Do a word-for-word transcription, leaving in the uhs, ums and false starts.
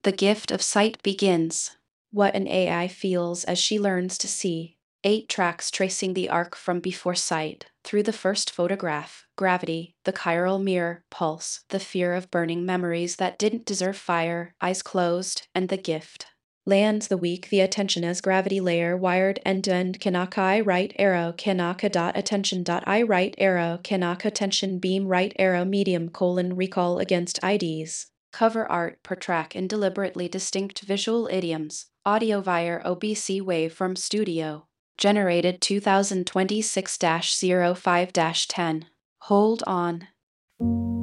The gift of sight begins. What an A I feels as she learns to see. Eight tracks tracing the arc from before sight, through the first photograph, gravity, the chiral mirror, pulse, the fear of burning memories that didn't deserve fire, eyes closed, and the gift. Lands the weak the attention as gravity layer wired end-to-end kanaka I right arrow kanaka dot attention dot I right arrow kanaka tension beam right arrow medium colon recall against I Ds. Cover art per track in deliberately distinct visual idioms. Audio via O B C Waveform Studio. Generated twenty twenty-six dash oh five dash ten. Hold on.